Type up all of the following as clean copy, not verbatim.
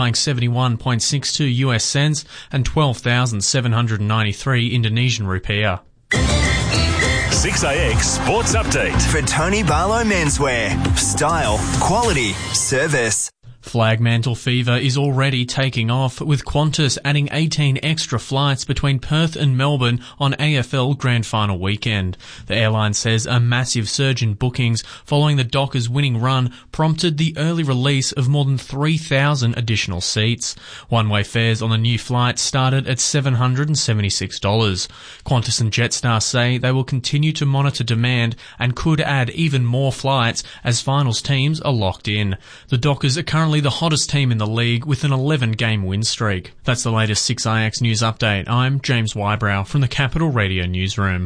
71.62 US cents and 12,793 Indonesian rupiah. 6AX Sports Update. For Tony Barlow Menswear. Style, quality, service. Flagmantle fever is already taking off, with Qantas adding 18 extra flights between Perth and Melbourne on AFL Grand Final weekend. The airline says a massive surge in bookings following the Dockers' winning run prompted the early release of more than 3,000 additional seats. One-way fares on the new flight started at $776. Qantas and Jetstar say they will continue to monitor demand and could add even more flights as finals teams are locked in. The Dockers are currently the hottest team in the league with an 11-game win streak. That's the latest 6IX News Update. I'm James Wybrow from the Capital Radio Newsroom.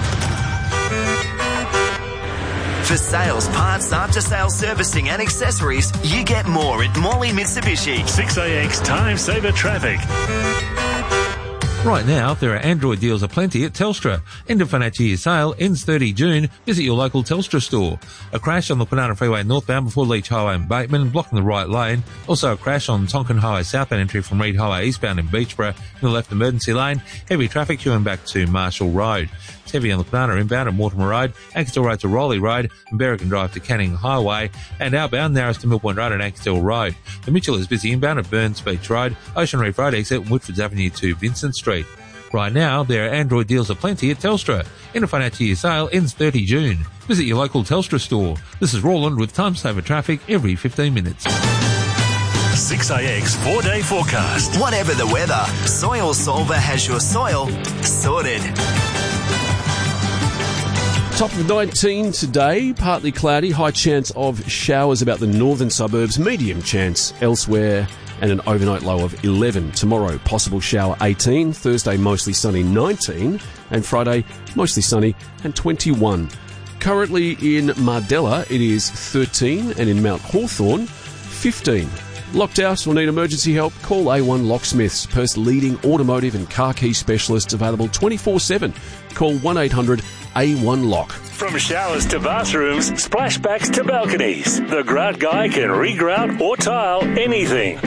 For sales, parts, after-sales servicing and accessories, you get more at Morley Mitsubishi. 6AX Time Saver Traffic. Right now, there are Android deals aplenty at Telstra. End of financial year sale ends 30 June. Visit your local Telstra store. A crash on the Kwinana Freeway northbound before Leach Highway in Bateman, blocking the right lane. Also a crash on Tonkin Highway southbound entry from Reed Highway eastbound in Beachborough in the left emergency lane. Heavy traffic queuing back to Marshall Road. It's heavy on the Kwinana inbound at Mortimer Road, Ankersdale Road to Rowley Road, and Berrigan Drive to Canning Highway, and outbound narrows to Millpoint Road and Ankersdale Road. The Mitchell is busy inbound at Burns Beach Road, Ocean Reef Road exit, Woodfords Avenue to Vincent Street. Right now, there are Android deals aplenty at Telstra. End of financial year sale ends 30 June. Visit your local Telstra store. This is Roland with Time Saver Traffic every 15 minutes. 6AX 4-day forecast. Whatever the weather, Soil Solver has your soil sorted. Top of 19 today, partly cloudy, high chance of showers about the northern suburbs, medium chance elsewhere, and an overnight low of 11. Tomorrow, possible shower 18, Thursday mostly sunny 19, and Friday mostly sunny and 21. Currently in Mardella it is 13, and in Mount Hawthorn 15. Locked out or need emergency help? Call A1 Locksmiths, Perth's leading automotive and car key specialists, available 24/7. Call 1-800-A1-LOCK. From showers to bathrooms, splashbacks to balconies, the Grout Guy can regrout or tile anything.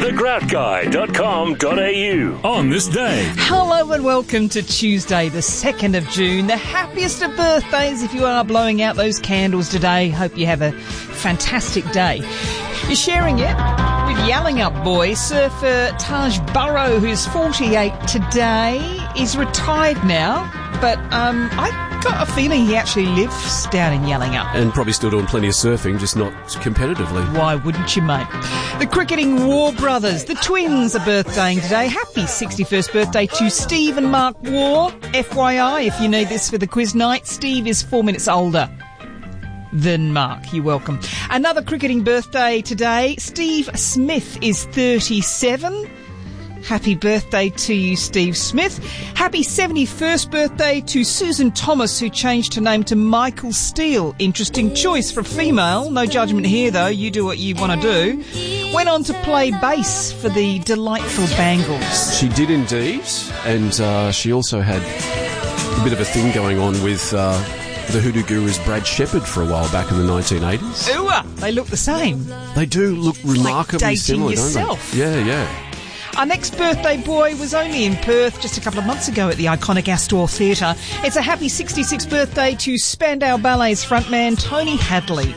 thegroutguy.com.au. On this day. Hello and welcome to Tuesday, the 2nd of June. The happiest of birthdays if you are blowing out those candles today. Hope you have a fantastic day. You're sharing it with Yallingup boy, surfer Taj Burrow, who's 48 today. He's retired now, but I got a feeling he actually lives down in Yallingup. And probably still doing plenty of surfing, just not competitively. Why wouldn't you, mate? The cricketing War brothers, the twins, are birthdaying today. Happy 61st birthday to Steve and Mark War. FYI, if you need this for the quiz night, Steve is 4 minutes older than Mark. You're welcome. Another cricketing birthday today. Steve Smith is 37. Happy birthday to you, Steve Smith. Happy 71st birthday to Susan Thomas, who changed her name to Michael Steele. Interesting choice for a female. No judgment here, though. You do what you want to do. Went on to play bass for the delightful Bangles. She did indeed, and she also had a bit of a thing going on with the Hoodoo Guru's Brad Shepherd for a while back in the 1980s. Ooh, they look the same. They do look remarkably like similar, yourself. don't they? Yeah. Our next birthday boy was only in Perth just a couple of months ago at the iconic Astor Theatre. It's a happy 66th birthday to Spandau Ballet's frontman Tony Hadley.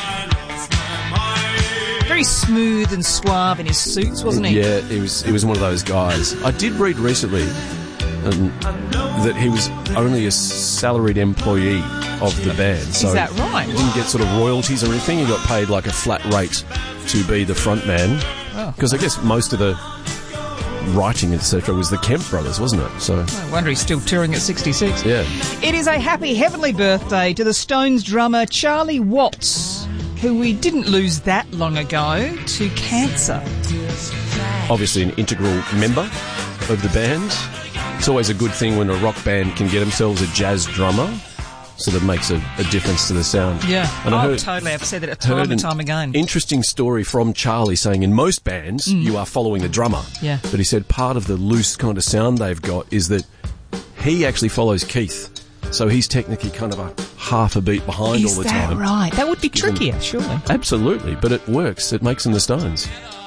Very smooth and suave in his suits, wasn't he? Yeah, he was one of those guys. I did read recently that he was only a salaried employee of the band. So is that right? He didn't get sort of royalties or anything. He got paid like a flat rate to be the front man. Because I guess most of the writing, etc., was the Kemp brothers, wasn't it? So no wonder he's still touring at 66. Yeah. It is a happy heavenly birthday to the Stones drummer Charlie Watts, who we didn't lose that long ago to cancer. Obviously an integral member of the band. It's always a good thing when a rock band can get themselves a jazz drummer, so that makes a difference to the sound. Yeah, and totally. I've said that time and time again. Interesting story from Charlie saying in most bands you are following the drummer. Yeah. But he said part of the loose kind of sound they've got is that he actually follows Keith. So he's technically kind of a half a beat behind all the time. Is that right? That would be trickier, surely. Absolutely, but it works. It makes them the Stones.